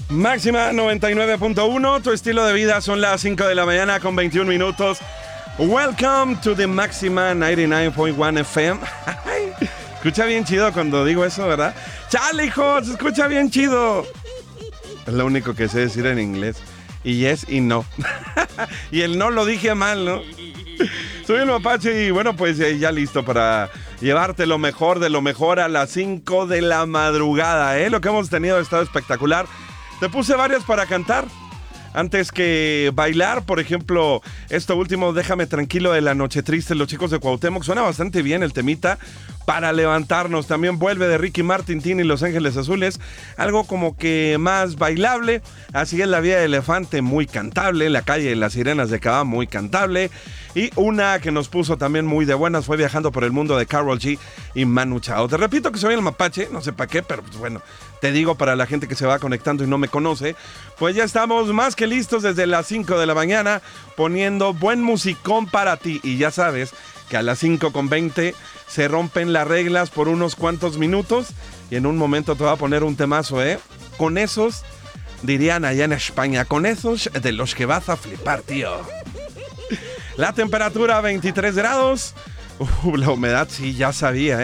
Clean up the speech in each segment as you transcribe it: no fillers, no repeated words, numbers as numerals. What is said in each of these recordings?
Máxima 99.1, tu estilo de vida. Son las 5 de la mañana con 21 minutos. Welcome to the Máxima 99.1 FM. Escucha bien chido cuando digo eso, ¿verdad? ¡Chale, hijo! Se escucha bien chido. Es lo único que sé decir en inglés. Y yes y no. Y el no lo dije mal, ¿no? Soy el Mapache y bueno, pues ya listo para llevarte lo mejor de lo mejor a las 5 de la madrugada, ¿eh? Lo que hemos tenido ha estado espectacular. Te puse varias para cantar antes que bailar. Por ejemplo, esto último, Déjame Tranquilo, de La Noche Triste, los chicos de Cuauhtémoc. Suena bastante bien el temita para levantarnos. También Vuelve, de Ricky Martin, Tini y Los Ángeles Azules. Algo como que más bailable. Así es La Vida de Elefante, muy cantable. La Calle de las Sirenas de Cabá, muy cantable. Y una que nos puso también muy de buenas fue Viajando por el Mundo, de Karol G y Manu Chao. Te repito que soy el Mapache, no sé para qué, pero pues bueno, te digo para la gente que se va conectando y no me conoce, pues ya estamos más que listos desde las 5 de la mañana poniendo buen musicón para ti. Y ya sabes que a las 5:20 se rompen las reglas por unos cuantos minutos y en un momento te voy a poner un temazo, ¿eh? Con esos, dirían allá en España, con esos de los que vas a flipar, tío. La temperatura 23 grados. La humedad, sí, ya sabía,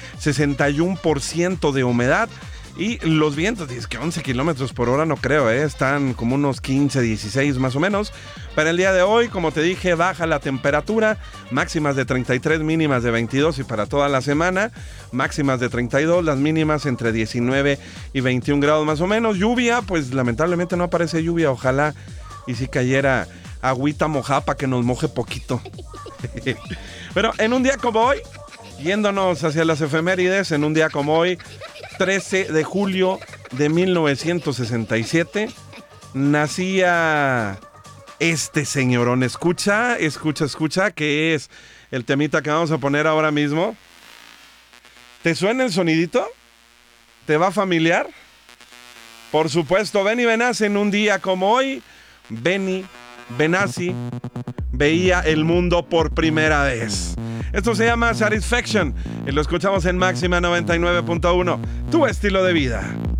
61% de humedad. Y los vientos, es que 11 kilómetros por hora no creo, están como unos 15, 16 más o menos. Para el día de hoy, como te dije, baja la temperatura, máximas de 33, mínimas de 22, y para toda la semana, máximas de 32, las mínimas entre 19 y 21 grados más o menos. Lluvia, pues lamentablemente no aparece lluvia, ojalá y si cayera agüita mojada para que nos moje poquito. Pero en un día como hoy, yéndonos hacia las efemérides, en un día como hoy, 13 de julio de 1967, nacía este señorón. Escucha, que es el temita que vamos a poner ahora mismo. ¿Te suena el sonidito? ¿Te va familiar? Por supuesto, Benny Benassi. En un día como hoy, Benny Benassi veía el mundo por primera vez. Esto se llama Satisfaction y lo escuchamos en Máxima 99.1, tu estilo de vida.